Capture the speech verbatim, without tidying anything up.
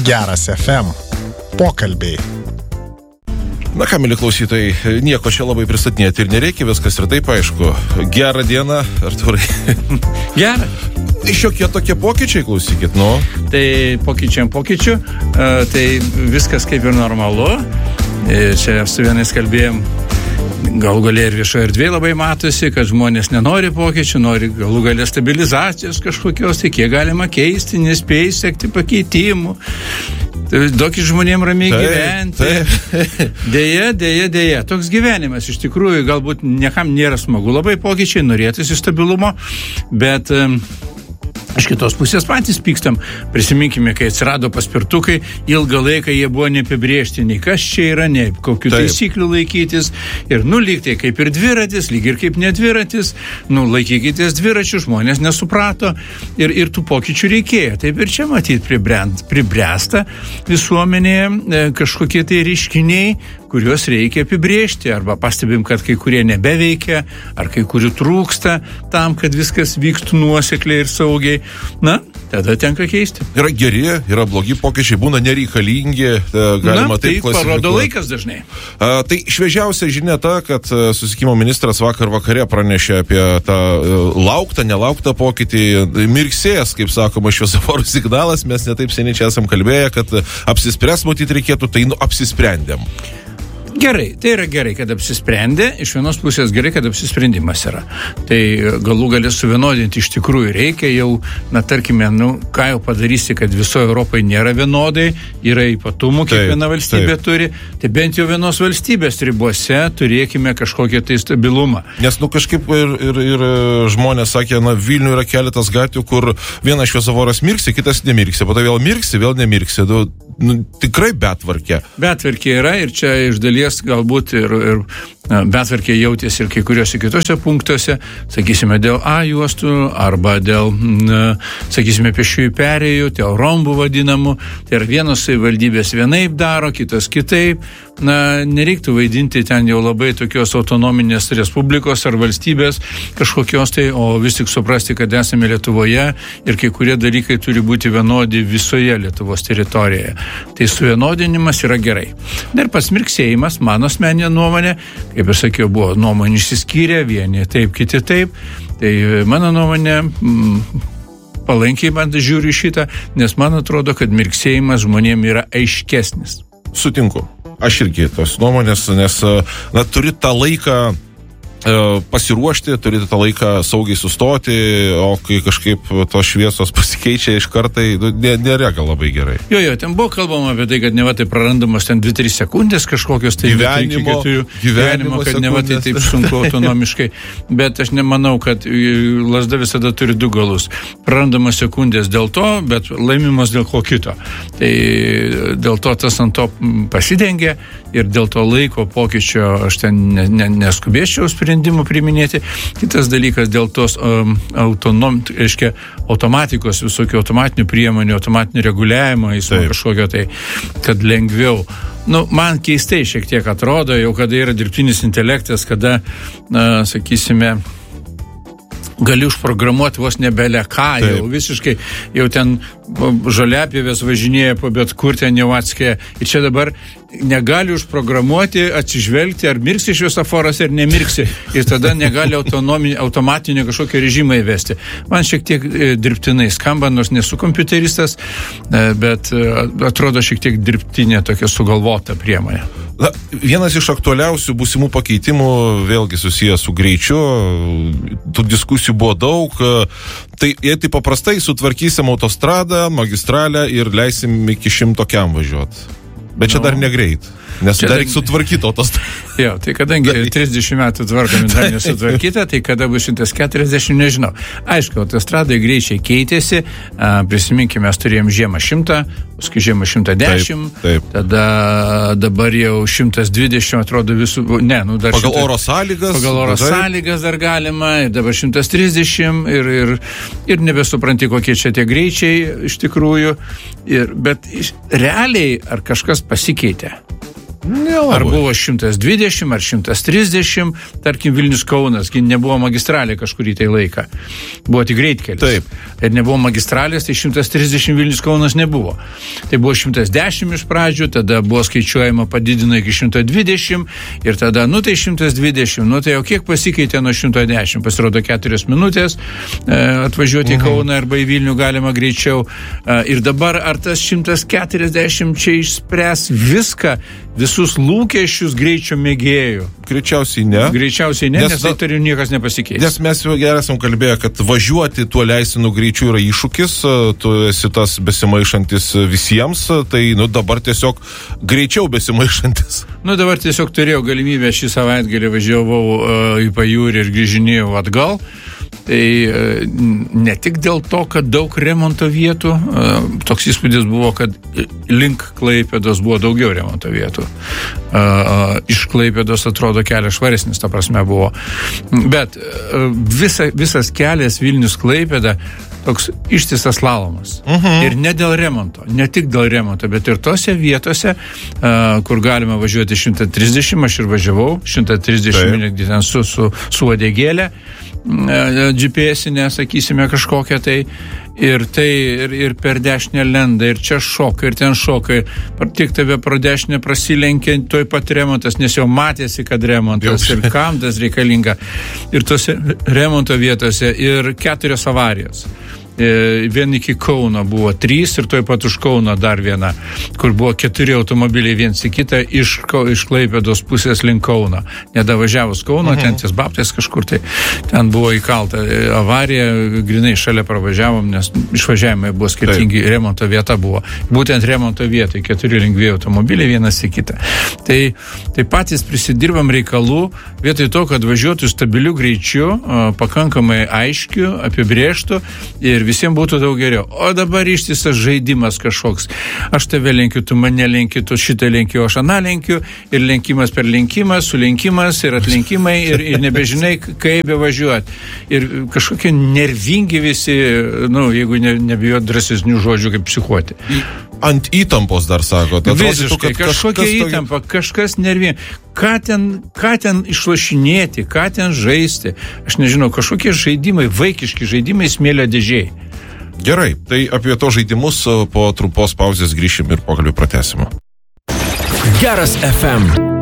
Geras F M. Pokalbiai. Na ką, mėly klausytojai, nieko čia labai pristatinėti ir nereikia, viskas ir taip aišku. Gerą dieną, Artūrai. Gerą. Šiokie tokie pokyčiai, klausykit, nu. Tai pokyčiam pokyčių, tai viskas kaip ir normalu. Čia su vienais kalbėjom, galų galę ir viešoje erdvėje labai matosi, kad žmonės nenori pokyčių, nori galų galę stabilizacijos kažkokios, tai kiek galima keisti, nespėj sekti pakeitimų. Duokit žmonėm ramiai taip, gyventi. Taip. Deja, deja, deja. Toks gyvenimas iš tikrųjų galbūt niekam nėra smagu. Labai pokyčiai, norėtųsi stabilumo, bet um, iš kitos pusės patys pykstam. Prisiminkime, kai atsirado paspirtukai, ilgą laiką jie buvo neapibrėžti, nei kas čia yra, nei kokių taip. Taisyklių laikytis. Ir nu, lyg tai kaip ir dviratis, lyg ir kaip nedviratis. Nu, laikykitės dviračių, žmonės nesuprato. Ir, ir tų pokyčių reikėjo. Taip ir čia matyti pribręsta visuomenėje kažkokie tai reiškiniai, kuriuos reikia apibrėžti, arba pastebim, kad kai kurie nebeveikia, ar kai kurių trūksta tam, kad viskas vyktų nuosekliai ir saugiai. Na, tada tenka keisti. Yra geri, yra blogi pokyčiai, būna nereikalingi, galima Na, taip klasifikuoti. Tai parodo laikas dažnai. A, tai šviežiausia žinia ta, kad susisiekimo ministras vakar vakare pranešė apie tą lauktą, nelauktą pokytį. Mirksės, kaip sakoma, šviesoforų signalas, mes netaip seniai čia esam kalbėję, kad apsispręs matyti reikėtų, tai nu, apsisprendėm. Gerai, tai yra gerai, kad apsisprendė, iš vienos pusės gerai, kad apsisprendimas yra. Tai galų galę suvienodinti iš tikrųjų reikia, jau, na, tarkime, nu, ką jau padarysi, kad visoje Europoje nėra vienodai, yra ypatumų, kiekviena valstybė taip. Turi, tai bent jau vienos valstybės ribose turėkime kažkokią tai stabilumą. Nes, nu, kažkaip ir, ir, ir žmonės sakė, na, Vilniuje yra keletas gatvių, kur vienas šviesoforas mirksi, kitas nemirksi, po to vėl mirksi, vėl nemirksi, nu, nu, tikrai betvarkė. Betvarkė yra ir čia iš dalies galbūt ir, ir betvarkė jautėsi ir kai kuriuose kitose punktuose, sakysime, dėl A juostų arba dėl, sakysime, pėsčiųjų perėjų, dėl rombų vadinamų. Tai ir vienos savivaldybės vienaip daro, kitos kitaip. Na, nereiktų vaidinti ten jau labai tokios autonominės respublikos ar valstybės kažkokios tai, o vis tik suprasti, kad esame Lietuvoje ir kai kurie dalykai turi būti vienodi visoje Lietuvos teritorijoje. Tai suvienodinimas yra gerai. Ir pats mirksėjimas, mano asmeninė nuomonė, kaip ir sakiau, buvo nuomonė išsiskyrė, vieni taip, kiti taip. Tai mano nuomonė mm, palankiai man žiūriu šitą, nes man atrodo, kad mirksėjimas žmonėm yra aiškesnis. Sutinku. Aš irgi tos nuomonės, nes na, turi tą laiką pasiruošti, turite tą laiką saugiai sustoti, o kai kažkaip tos šviesos pasikeičia iš kartai, nėra gal labai gerai. Jo, jo, ten buvo kalbama apie tai, kad neva tai prarandamos ten dvi tris sekundės kažkokios tai gyvenimo, gyvenimo, gyvenimo kad neva tai taip sunku autonomiškai, bet aš nemanau, kad lazda visada turi du galus. Prarandamos sekundės dėl to, bet laimimas dėl ko kito. Tai dėl to tas ant to pasidengia ir dėl to laiko pokyčio aš ten neskubėčiau sprendimų priminėti. Kitas dalykas dėl tos um, autonom, reiškia, automatikos, visokių automatinių priemonių, automatinio reguliavimo, eismo kažkokio tai, kad lengviau. Nu, man keistai šiek tiek atrodo, jau kada yra dirbtinis intelektas, kada, na, sakysime, gali užprogramuoti vos nebele ką, taip. Jau visiškai, jau ten žoliapjovės važinėja po bet kur ten jau atskėja. Ir čia dabar negali užprogramuoti, atsižvelgti, ar mirksi šviesoforas, ar nemirksi. Ir tada negali automatinį kažkokį režimą įvesti. Man šiek tiek dirbtinai skamba, nors nesu kompiuteristas, bet atrodo šiek tiek dirbtinė tokia sugalvota priemonė. Na, vienas iš aktualiausių būsimų pakeitimų, vėlgi susijęs su greičiu, tų diskusijų buvo daug. Tai jei tai paprastai sutvarkysim autostradą, magistralę ir leisim iki šimto kiam važiuoti. Bet čia no. dar negreit, nes čia dar reikia sutvarkyti autostradą. Jo, tai kadangi trisdešimt metų tvarkomi dar nesutvarkyta, tai kada bus šimtas keturiasdešimt, nežinau. Aišku, autostradai greičiai keitėsi, prisiminkime, mes turėjom žiemą šimtą, paskui žiemą šimtą dešimt, taip, taip. Tada dabar jau šimtas dvidešimt atrodo visų, ne, nu dar pagal šimtas, oro sąlygas, pagal oro taip. sąlygas dar galima, ir dabar šimtas trisdešimt ir, ir, ir nebesupranti, kokie čia tie greičiai iš tikrųjų, ir, bet iš, realiai ar kažkas pasikeitė? Nelabai. Ar buvo šimtas dvidešimt, ar šimtas trisdešimt, tarkim Vilnius Kaunas, nebuvo magistralė kažkurį tai laiką. Buvo tik greitkelis. Taip. Ir nebuvo magistralės, tai šimtas trisdešimt Vilnius Kaunas nebuvo. Tai buvo šimtas dešimt iš pradžių, tada buvo skaičiuojama padidino iki šimtas dvidešimt ir tada, nu tai šimtas dvidešimt, nu tai o kiek pasikeitė nuo šimtas dešimt? Pasirodo keturios minutės e, atvažiuoti į Kauną arba į Vilnių galima greičiau. E, ir dabar ar tas šimtas keturiasdešimt čia išspręs viską, visus lūkesčius greičio mėgėjų? Greičiausiai ne. Greičiausiai ne, nes, nes tai turi niekas nepasikeis. Nes mes jau gerai esam kalbėję, kad važiuoti tuo leistinu greičiu yra iššūkis, tu esi tas besimaišantis visiems, tai nu dabar tiesiog greičiau besimaišantis. Nu dabar tiesiog turėjau galimybę šį savaitgalį važiavau uh, į pajūrį ir grįžinėjau atgal. Tai ne tik dėl to, kad daug remonto vietų, toks įspūdis buvo, kad link Klaipėdos buvo daugiau remonto vietų. Iš Klaipėdos atrodo kelias švaresnis, ta prasme buvo. Bet visa, visas kelias Vilnius Klaipėda toks ištisas slalomas. Uh-huh. Ir ne dėl remonto, ne tik dėl remonto, bet ir tose vietose, kur galima važiuoti šimtas trisdešimt, aš ir važiavau, šimtas trisdešimt ten su, su, su odegėlė, G P S-inė, sakysime, kažkokią tai, ir tai, ir, ir per dešinę lenda, ir čia šoka, ir ten šoka, ir tik tave pro dešinę prasilenkia, toj pat remontas, nes jau matėsi, kad remontas, ir kam tas reikalinga. Ir tose remonto vietose, ir keturios avarijos. Vien iki Kauno buvo trys ir toj pat už Kauno dar viena, kur buvo keturi automobiliai viens į kitą iš, iš Klaipėdos pusės link Kauno. Nedavažiavus Kauno, uh-huh. ten ties Baptais kažkur tai, ten buvo įkalta avarija, grinai šalia pravažiavom, nes išvažiavimai buvo skirtingi, taip. Remonto vieta buvo. Būtent remonto vietai, keturi lengvieji automobiliai vienas į kitą. Tai, tai patys prisidirbam reikalų, vietoj to, kad važiuotų stabiliu greičiu, pakankamai aiškiu, apibrėžtu ir visiems būtų daug geriau. O dabar ištisas žaidimas kažkoks. Aš tave lenkiu, tu mane lenkiu, tu šitą lenkiu, aš aną lenkiu, ir lenkimas per lenkimą, sulenkimas ir atlenkimai, ir, ir nebežinai, kaip bevažiuoti. Ir kažkokie nervingi visi, nu, jeigu ne, nebijot drąsesnių žodžių, kaip psichuoti. Ant įtampos dar sako. Visiškai, kažkokia įtampa, kažkas nervingi. Ką ten, ką ten išlošinėti, ką ten žaisti. Aš nežinau, kažkokie žaidimai, vaikiški žaidimai smėlio dėžiai. Gerai, tai apie to žaidimus po trumpos pauzės grįšim ir pokalbį pratęsime. Geras F M.